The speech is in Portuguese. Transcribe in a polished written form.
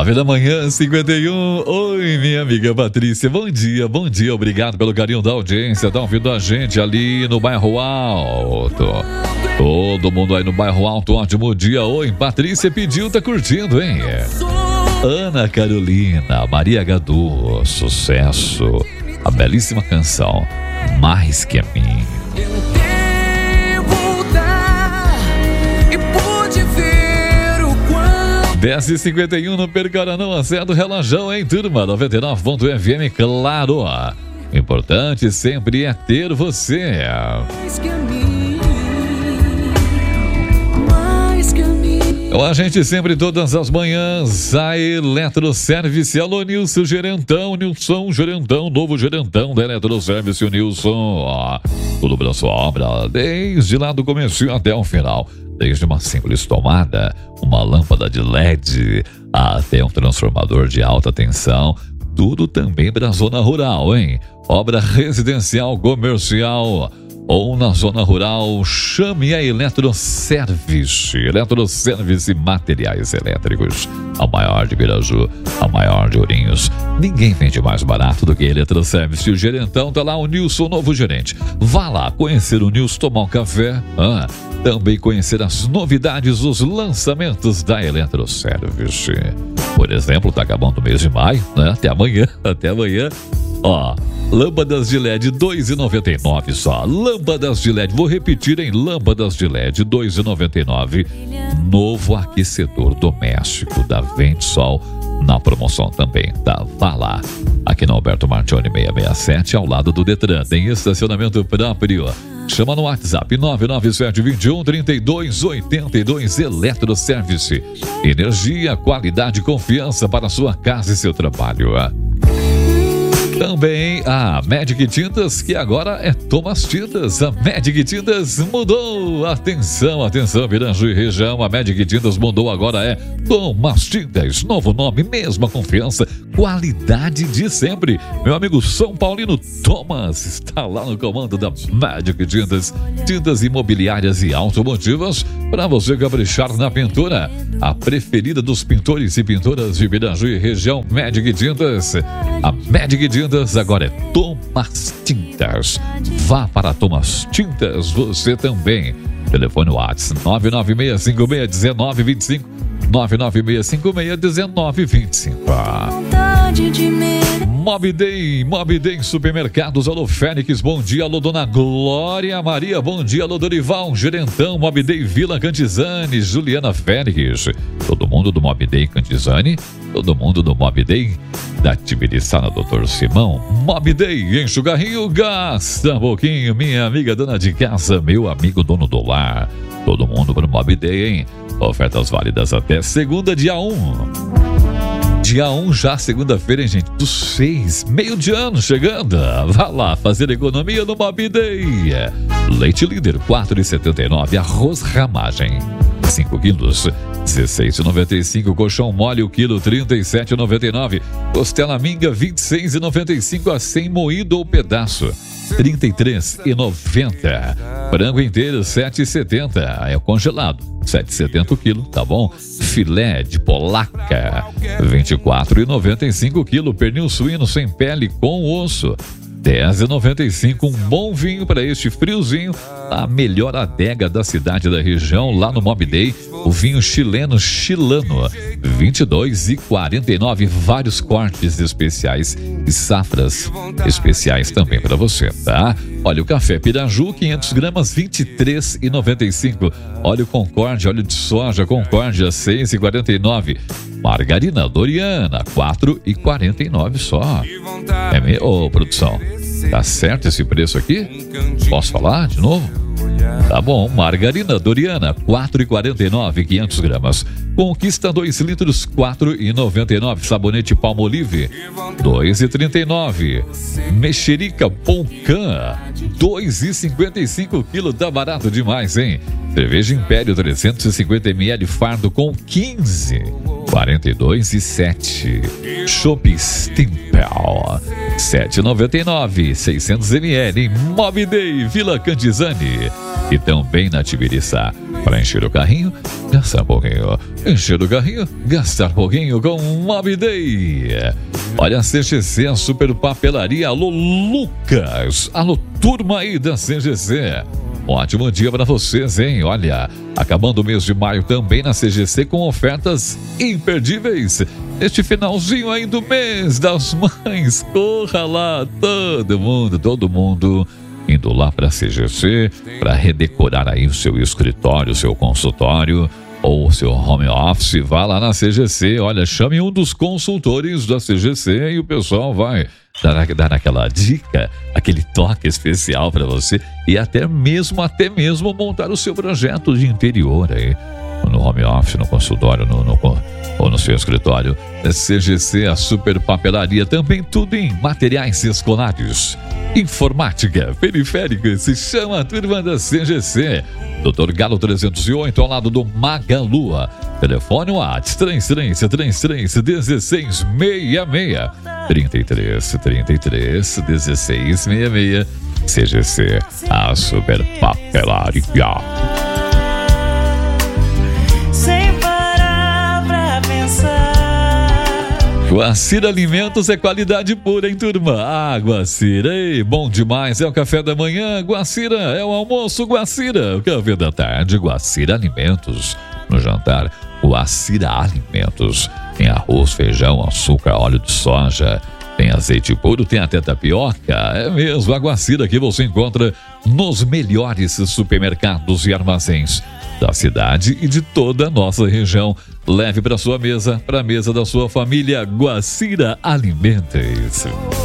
9h51. Oi, minha amiga Patrícia. Bom dia. Obrigado pelo carinho da audiência. Tá ouvindo a gente ali no Bairro Alto. Todo mundo aí no Bairro Alto, ótimo dia. Oi, Patrícia pediu, tá curtindo, hein? Ana Carolina, Maria Gadu, sucesso. A belíssima canção Mais Que a Mim. 10h51, não perca hora não, acendo o relógio, hein, turma? 99.fm, claro. O importante sempre é ter você. A gente sempre, todas as manhãs, a Eletroservice. Alô, Nilson Gerentão, novo gerentão da Eletroservice, o Nilson. Tudo para sua obra, desde lá do começo até o final. Desde uma simples tomada, uma lâmpada de LED, até um transformador de alta tensão. Tudo também para a zona rural, hein? Obra residencial, comercial ou na zona rural, chame a Eletroservice. Eletroservice Materiais Elétricos. A maior de Piraju, a maior de Ourinhos. Ninguém vende mais barato do que a Eletroservice. O gerentão tá lá, o Nilson, novo gerente. Vá lá conhecer o Nilson, tomar um café. Também conhecer as novidades, os lançamentos da Eletroservice. Por exemplo, tá acabando o mês de maio, né? Até amanhã. Lâmpadas de LED, R$ 2,99 só. Lâmpadas de LED, vou repetir, em lâmpadas de LED, R$ 2,99. Novo aquecedor doméstico da Ventesol, na promoção também, tá? Vá lá. Aqui na Alberto Martione 667, ao lado do Detran. Tem estacionamento próprio. Chama no WhatsApp 997-21-3282. Eletroservice. Energia, qualidade e confiança para a sua casa e seu trabalho. Também a Magic Tintas, que agora é Thomas Tintas. A Magic Tintas mudou. Atenção, Piraju e região. A Magic Tintas mudou, agora é Thomas Tintas. Novo nome, mesma confiança, qualidade de sempre. Meu amigo São Paulino Thomas está lá no comando da Magic Tintas. Tintas imobiliárias e automotivas para você caprichar na pintura. A preferida dos pintores e pintoras de Piraju e região, Magic Tintas. A Magic Tintas agora é Thomas Tintas. Vá para Thomas Tintas você também. Telefone WhatsApp 996561925. 996561925. Mob Day Supermercados. Alô, Fênix, bom dia. Alô, Dona Glória Maria, bom dia. Alô, Dorival, gerentão. Mob Day Vila Cantizane, Juliana Fênix. Todo mundo do Mob Day Cantizane, todo mundo do Mob Day da Tibiriçá, Doutor Simão. Mob Day, enche o carrinho, gasta um pouquinho. Minha amiga dona de casa, meu amigo dono do lar. Todo mundo pro Mob Day, hein? Ofertas válidas até segunda, dia 1. Dia 1 já, segunda-feira, hein, gente? Dos 6, meio de ano chegando. Vá lá fazer economia no Mob Day. Leite líder, R$ 4,79. Arroz ramagem, 5 quilos, R$ 16,95. Colchão mole, o quilo, R$ 37,99. Costela minga, R$ 26,95 a 100 moído ou pedaço, R$ 33,90. Frango inteiro, R$ 7,70. É congelado, R$ 7,70 o quilo, tá bom? Filé de polaca, R$ 24,95 o quilo. Pernil suíno sem pele com osso, R$ 10,95. Um bom vinho para este friozinho. A melhor adega da cidade da região, lá no Mob Day. O vinho chileno, R$ 22,49. Vários cortes especiais e safras especiais também para você, tá? Olha, o café Piraju, 500 gramas, R$ 23,95. Óleo Concórdia, óleo de soja Concórdia, R$ 6,49. Margarina Doriana, R$ 4,49 só. Ô, produção, tá certo esse preço aqui? Posso falar de novo? Tá bom, margarina Doriana, R$ 4,49, 500 gramas. Conquista 2 litros, R$ 4,99. Sabonete Palmolive, R$ 2,39. Mexerica Poncã, R$ 2,55 quilo, tá barato demais, hein? Cerveja Império, 350 ml, fardo com 15, R$ 42,07. Chopp Stempel, R$ 7,99, 600 ml, em Mob Day Vila Cantizane. E também na Tibiriçá. Para encher o carrinho, gastar pouquinho. Encher o carrinho, gastar pouquinho com Mob Day. Olha, a CGC, a Super Papelaria. Alô, Lucas. Alô, turma aí da CGC. Ótimo dia para vocês, hein? Olha, acabando o mês de maio também na CGC com ofertas imperdíveis. Este finalzinho aí do mês das mães, corra lá, todo mundo indo lá para a CGC para redecorar aí o seu escritório, o seu consultório ou o seu home office. Vá lá na CGC, olha, chame um dos consultores da CGC e o pessoal vai dar aquela dica, aquele toque especial para você e até mesmo montar o seu projeto de interior aí, no home office, no consultório, ou no seu escritório. CGC, a Super Papelaria, também tudo em materiais escolares. Informática, periférica, se chama a turma da CGC. Dr. Galo 308, ao lado do Magalu. Telefone WhatsApp 33331666. 331666. CGC, a Super Papelaria. Guacira Alimentos é qualidade pura, hein, turma? Ah, Guacira, ei, bom demais. É o café da manhã, Guacira. É o almoço, Guacira. O café da tarde, Guacira Alimentos. No jantar, Guacira Alimentos. Tem arroz, feijão, açúcar, óleo de soja. Tem azeite puro, tem até tapioca. É mesmo, a Guacira que você encontra nos melhores supermercados e armazéns da cidade e de toda a nossa região. Leve para sua mesa, para a mesa da sua família, Guacira Alimentos.